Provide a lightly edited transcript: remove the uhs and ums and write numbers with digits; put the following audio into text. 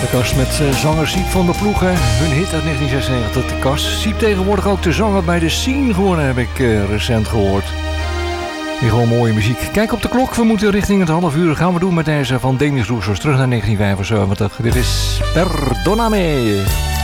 Kast met zanger Siep van der Ploegen. Hun hit uit 1996, De Kast. Siep tegenwoordig ook de zanger bij de Scene geworden, heb ik recent gehoord. Weer gewoon mooie muziek. Kijk op de klok, we moeten richting het half uur. Gaan we doen met deze van Demis Roussos terug naar 1975. Dit is Perdoname.